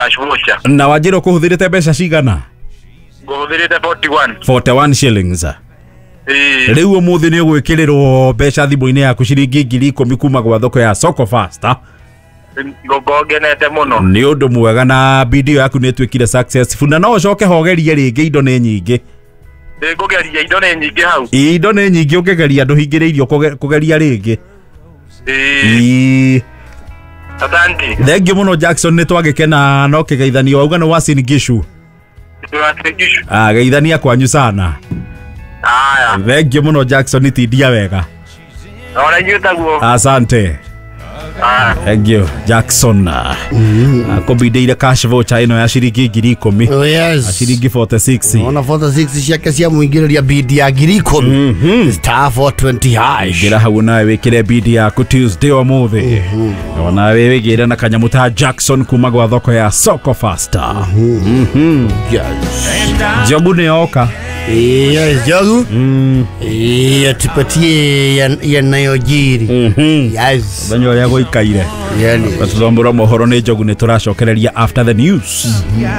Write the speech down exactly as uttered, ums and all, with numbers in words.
Ashwocha. Na wajiro kuhuthirite mbeca cigana? Kuhuthirite forty-one. forty-one shillings. Eh. Riu umuthi ni gwikiriro mbeca thimu-ini yaku ciringi ngiri ikumi kuma gwa thoko ya Soko Fasta. Ngogongenete muno. Ni undu mwega na video yaku ni twikire successful na no coke hogerie ringi indo ni nyingi. Nigugeria indo ni nyingi hau. Indo ni nyingi ukigeria nduhingiriirio kugeria ringi. Eh. Asante. Thank you muno Jackson, ni twagikena no kigeithanio auga no Wasin Gishu. Tuwakigishu. Ah, geithania kwanyu sana. Aya. Thank you muno Jackson, tidia wega. Ora yutaguo. Asante. Ah. Thank you Jackson. Mm. Akubideire cash voucher ino ya shiringi ngiri ikumi. Oh yes. Shiringi forty-six. Ona forty-six ciake cia muingiriria bidi ya ngiri ikumi. Mhm. Star four twenty hash. Gira hau nawe wikire bidi yaku Tuesday wa muthi. Ona wewe wigire na kanyamu ta Jackson kuma gwa thoko ya Soko Fasta. Mhm. Yes. Jogu ni oka. Yes, jogu. Mm. Eh, tupatie ya yanayojiri. Mhm. Yes. Banyo ya goikaire. Yani. Batulombora mohoro ni jogu ni turacokereria after the news.